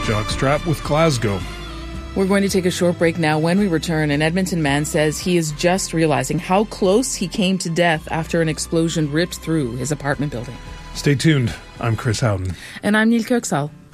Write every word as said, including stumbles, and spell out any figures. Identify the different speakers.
Speaker 1: Jockstrap with Glasgow.
Speaker 2: We're going to take a short break now. When we return, an Edmonton man says he is just realizing how close he came to death after an explosion ripped through his apartment building.
Speaker 1: Stay tuned. I'm Chris Howden.
Speaker 2: And I'm Neil Kirksall.